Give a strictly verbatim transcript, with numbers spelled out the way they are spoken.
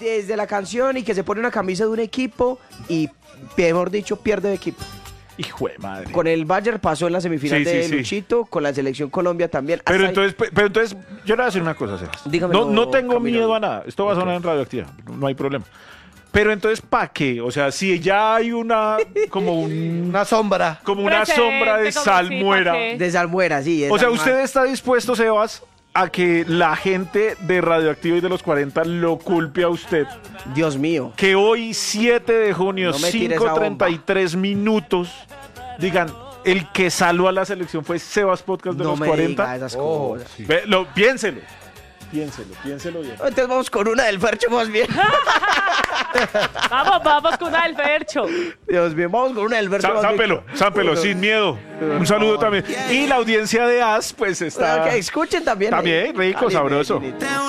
desde la canción y que se pone una camisa de un equipo y, mejor dicho, pierde de equipo. Hijo de madre. Con el Bayern pasó en la semifinal Sí, sí, de sí. Luchito, con la selección Colombia también. Pero Hasta entonces, pe- pero entonces, yo le voy a decir una cosa, Sebas. Dígamelo, No, no tengo Camilo. miedo a nada. Esto va a sonar en Radioactiva. No hay problema. Pero entonces, ¿para qué? O sea, si ya hay una, como un, Una sombra. como una Presente, sombra de como salmuera. sí, ¿pa' qué? de Salmuera, sí. de O sea, Salmuera. ¿usted está dispuesto, Sebas, a que la gente de Radioactiva y de los cuarenta lo culpe a usted? Dios mío. Que hoy, siete de junio, No me tires cinco esa treinta y tres minutos, digan, el que salvó a la selección fue Sebas Podcast de No los me cuarenta. diga esas Oh, cosas. sí. Ve, lo, piénselo. Piénselo, piénselo bien. Entonces vamos con una del Fercho más bien. Vamos, vamos con una del Fercho. Dios mío, vamos con una del Fercho Zá- más bien. Zámpelo, zámpelo, Uno. sin miedo. Un saludo también. Y la audiencia de As, pues está... Ok, escuchen también. También, rico, Dale, sabroso. Medellín.